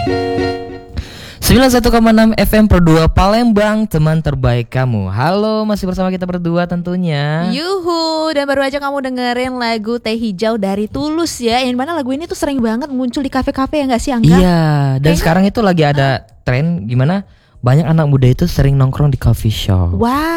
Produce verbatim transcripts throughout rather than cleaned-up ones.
sembilan puluh satu koma enam F M Pro dua Palembang, teman terbaik kamu. Halo, masih bersama kita berdua tentunya. Yuhu, dan baru aja kamu dengerin lagu Teh Hijau dari Tulus ya. Yang mana lagu ini tuh sering banget muncul di kafe-kafe ya gak sih, Angga? Iya, dan Kayaknya, sekarang itu lagi ada uh, tren gimana banyak anak muda itu sering nongkrong di coffee shop.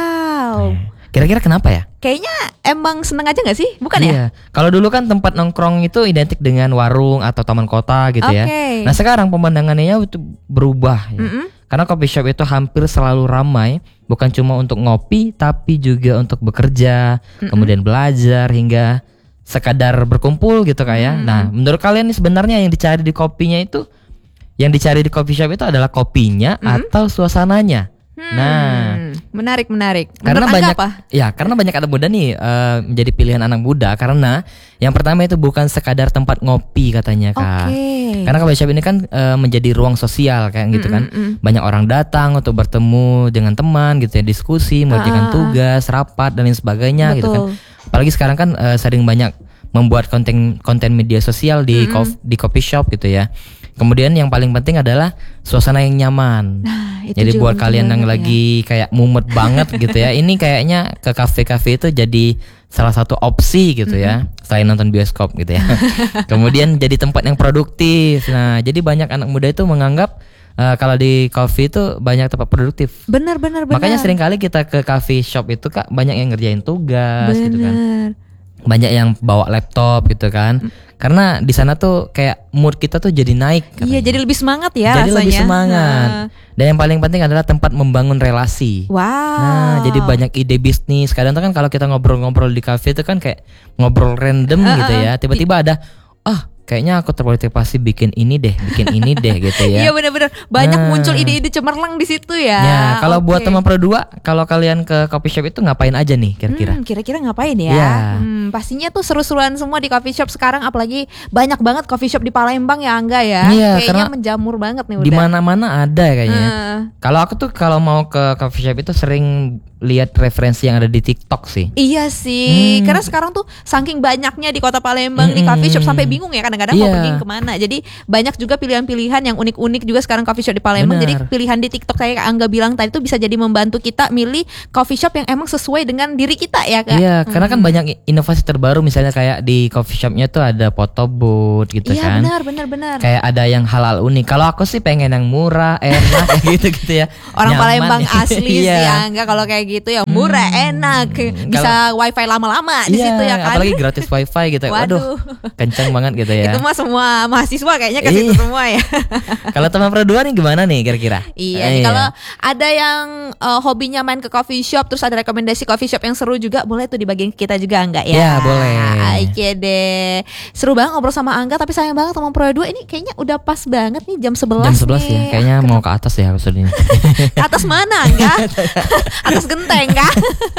Wow. Nah, kira-kira kenapa ya? Kayaknya emang seneng aja gak sih? Bukan iya. ya? Kalau dulu kan tempat nongkrong itu identik dengan warung atau taman kota gitu okay. ya. Nah sekarang pemandangannya itu berubah ya. Mm-mm. Karena coffee shop itu hampir selalu ramai, bukan cuma untuk ngopi tapi juga untuk bekerja, Mm-mm. kemudian belajar hingga sekadar berkumpul gitu kayak. Mm. Nah menurut kalian nih sebenarnya yang dicari di kopinya itu, yang dicari di coffee shop itu adalah kopinya Mm-mm. atau suasananya? Hmm, nah, menarik menarik. Karena Menurut banyak, apa? ya karena banyak anak muda nih uh, menjadi pilihan anak muda karena yang pertama itu bukan sekadar tempat ngopi katanya kak. Okay. Karena coffee shop ini kan uh, menjadi ruang sosial kayak gitu kan. Mm-mm. Banyak orang datang untuk bertemu dengan teman gitu ya, diskusi, mengerjakan ah. tugas, rapat dan lain sebagainya. Betul. Gitu kan. Apalagi sekarang kan uh, sering banyak membuat konten konten media sosial di kof, di coffee shop gitu ya. Kemudian yang paling penting adalah suasana yang nyaman. Nah, jadi buat kalian yang ya. lagi kayak mumet banget gitu ya, ini kayaknya ke kafe-kafe itu jadi salah satu opsi gitu mm-hmm. ya, selain nonton bioskop gitu ya. Kemudian jadi tempat yang produktif. Nah, jadi banyak anak muda itu menganggap uh, kalau di coffee itu banyak tempat produktif. Benar, benar, benar. Makanya seringkali kita ke coffee shop itu kak banyak yang ngerjain tugas bener. gitu kan. Banyak yang bawa laptop gitu kan. Karena di sana tuh kayak mood kita tuh jadi naik katanya. Iya, jadi lebih semangat ya jadi rasanya. lebih semangat. Nah. Dan yang paling penting adalah tempat membangun relasi. Wow. Nah, jadi banyak ide bisnis. Kadang tuh kan kalau kita ngobrol-ngobrol di kafe itu kan kayak ngobrol random uh, gitu ya. Tiba-tiba ada, ah kayaknya aku termotivasi bikin ini deh, bikin ini deh gitu ya. Iya benar-benar banyak nah. muncul ide-ide cemerlang di situ ya. Ya, kalau okay. buat teman Pro dua, kalau kalian ke coffee shop itu ngapain aja nih kira-kira? Hmm, kira-kira ngapain ya? ya. Hmm, pastinya tuh seru-seruan semua di coffee shop sekarang, apalagi banyak banget coffee shop di Palembang ya Angga ya. Iya, kayaknya menjamur banget nih udah. Di mana-mana ada kayaknya. Uh. Kalau aku tuh kalau mau ke coffee shop itu sering lihat referensi yang ada di TikTok sih. Iya sih, hmm. karena sekarang tuh saking banyaknya di kota Palembang hmm. di coffee shop sampai bingung ya kadang-kadang yeah. mau pergi kemana. Jadi banyak juga pilihan-pilihan yang unik-unik juga sekarang coffee shop di Palembang. Bener. Jadi pilihan di TikTok kayak Angga bilang tadi tuh bisa jadi membantu kita milih coffee shop yang emang sesuai dengan diri kita ya kan. Iya, hmm. karena kan banyak inovasi terbaru misalnya kayak di coffee shopnya tuh ada photo booth gitu iya, kan. Iya benar benar benar. Kayak ada yang halal unik. Kalau aku sih pengen yang murah, enak kayak gitu-gitu ya. Orang Nyaman. Palembang asli iya. sih Angga kalau kayak gitu ya murah, hmm. enak, bisa kalo, wifi lama-lama di iya, situ ya kan. Apalagi gratis wifi gitu. Waduh, Waduh kenceng banget gitu ya. Itu mah semua mahasiswa kayaknya ke situ semua ya. Kalau teman Pro dua nih gimana nih kira-kira? Iya, eh, kalau ada yang uh, hobinya main ke coffee shop, terus ada rekomendasi coffee shop yang seru juga, boleh tuh dibagiin kita juga enggak ya? Iya, boleh. Oke deh. Seru banget ngobrol sama Angga, tapi sayang banget teman Pro dua ini kayaknya udah pas banget nih jam sebelas Jam sebelas nih. ya, kayaknya mau ke atas ya episode ini. Ke atas mana Angga? Atas genteng kah?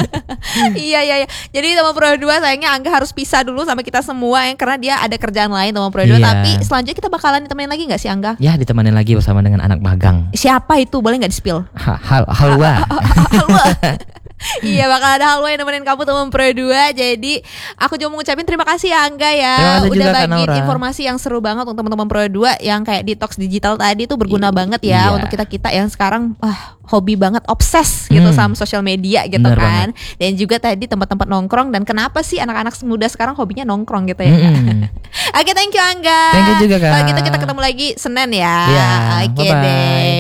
Iya iya iya. Jadi teman Pro dua sayangnya Angga harus pisah dulu sama kita semua ya, karena dia ada kerjaan lain teman Pro dua. Iya. Tapi selanjutnya kita bakalan ditemenin lagi nggak sih Angga? Ya ditemenin lagi bersama dengan anak magang. Siapa itu? Boleh nggak di-spill? Ha, hal halwa. Halwa. Iya bakal ada Halwa yang nemenin kamu teman Pro dua. Jadi aku juga mau ngucapin terima kasih ya Angga ya, udah bagiin informasi yang seru banget untuk teman-teman Pro dua yang kayak detox digital tadi tuh berguna I- banget ya iya. untuk kita-kita yang sekarang ah, hobi banget obses gitu hmm. sama sosial media gitu. Bener kan banget. Dan juga tadi tempat-tempat nongkrong, dan kenapa sih anak-anak muda sekarang hobinya nongkrong gitu ya. Hmm. Oke, thank you Angga. Thank you juga Kak. Kalau gitu kita ketemu lagi Senin ya. Yeah, Oke deh.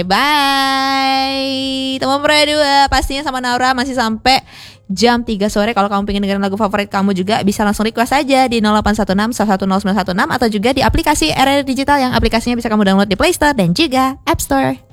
Bye. Teman Pro dua pastinya sama Naura masih sampai jam tiga sore. Kalau kamu pengen dengerin lagu favorit kamu juga bisa langsung request aja di nol delapan satu enam satu satu nol sembilan satu enam atau juga di aplikasi R R Digital yang aplikasinya bisa kamu download di Play Store dan juga App Store.